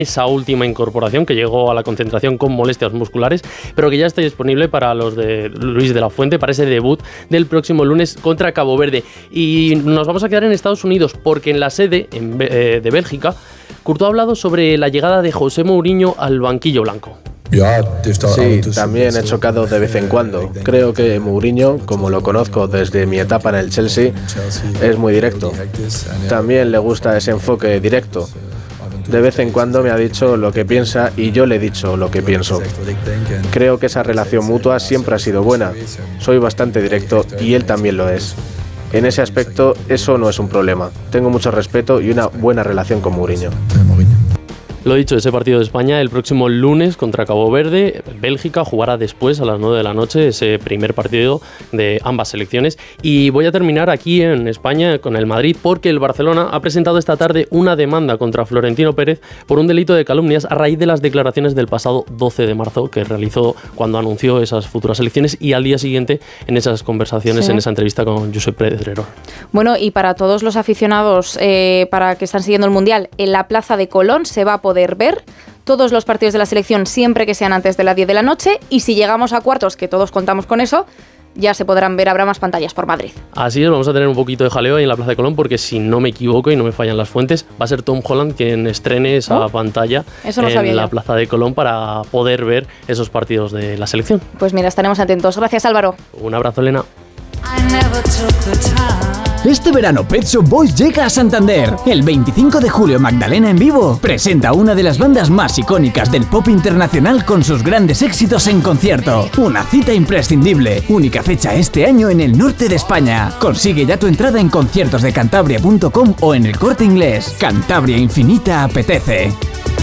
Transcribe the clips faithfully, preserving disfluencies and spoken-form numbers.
esa última incorporación que llegó a la concentración con molestias musculares, pero que ya está disponible para los de Luis de la Fuente para ese debut del próximo lunes contra Cabo Verde. Y nos vamos a quedar en Estados Unidos porque en la sede en, eh, de Bélgica, Courtois ha hablado sobre la llegada de José Mourinho al banquillo blanco. Sí, también he chocado de vez en cuando. Creo que Mourinho, como lo conozco desde mi etapa en el Chelsea, es muy directo. También le gusta ese enfoque directo. De vez en cuando me ha dicho lo que piensa y yo le he dicho lo que pienso. Creo que esa relación mutua siempre ha sido buena. Soy bastante directo y él también lo es. En ese aspecto, eso no es un problema. Tengo mucho respeto y una buena relación con Mourinho. Lo dicho, ese partido de España el próximo lunes contra Cabo Verde. Bélgica jugará después a las nueve de la noche ese primer partido de ambas selecciones. Y voy a terminar aquí en España con el Madrid porque el Barcelona ha presentado esta tarde una demanda contra Florentino Pérez por un delito de calumnias a raíz de las declaraciones del pasado doce de marzo que realizó cuando anunció esas futuras elecciones y al día siguiente en esas conversaciones, sí. en esa entrevista con Josep Pedrerol. Bueno, y para todos los aficionados eh, para que están siguiendo el Mundial, en la Plaza de Colón se va a poder poder ver todos los partidos de la selección siempre que sean antes de las diez de la noche y si llegamos a cuartos, que todos contamos con eso, ya se podrán ver, habrá más pantallas por Madrid. Así es, vamos a tener un poquito de jaleo ahí en la Plaza de Colón porque si no me equivoco y no me fallan las fuentes, va a ser Tom Holland quien estrene esa oh, pantalla eso no en sabía la yo. Plaza de Colón para poder ver esos partidos de la selección. Pues mira, estaremos atentos. Gracias, Álvaro. Un abrazo, Elena. Este verano Pet Shop Boys llega a Santander. El veinticinco de julio Magdalena en vivo presenta una de las bandas más icónicas del pop internacional con sus grandes éxitos en concierto. Una cita imprescindible. Única fecha este año en el norte de España. Consigue ya tu entrada en conciertos de cantabria punto com o en El Corte Inglés. Cantabria Infinita apetece.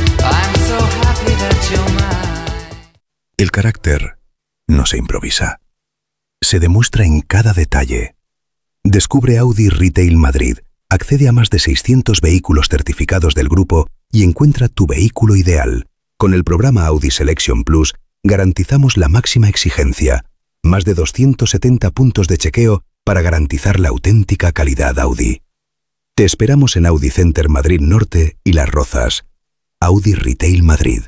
El carácter no se improvisa. Se demuestra en cada detalle. Descubre Audi Retail Madrid, accede a más de seiscientos vehículos certificados del grupo y encuentra tu vehículo ideal. Con el programa Audi Selection Plus garantizamos la máxima exigencia, más de doscientos setenta puntos de chequeo para garantizar la auténtica calidad Audi. Te esperamos en Audi Center Madrid Norte y Las Rozas. Audi Retail Madrid.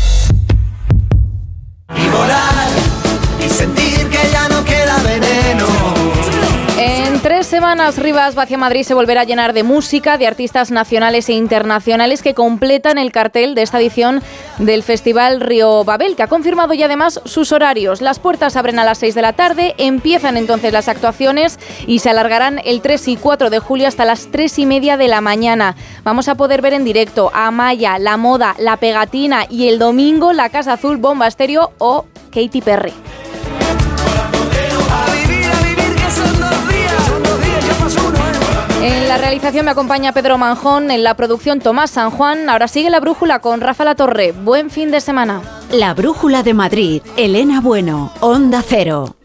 Y volar y sentir que ya no queda veneno. En tres semanas, Rivas Vacia Madrid se volverá a llenar de música, de artistas nacionales e internacionales que completan el cartel de esta edición del Festival Río Babel, que ha confirmado ya además sus horarios. Las puertas abren a las seis de la tarde, empiezan entonces las actuaciones y se alargarán el tres y cuatro de julio hasta las tres y media de la mañana. Vamos a poder ver en directo a Amaya, La Moda, La Pegatina y el domingo La Casa Azul, Bomba Estéreo o Katy Perry. En la realización me acompaña Pedro Manjón, en la producción Tomás San Juan. Ahora sigue La Brújula con Rafa Latorre. Buen fin de semana. La Brújula de Madrid, Elena Bueno, Onda Cero.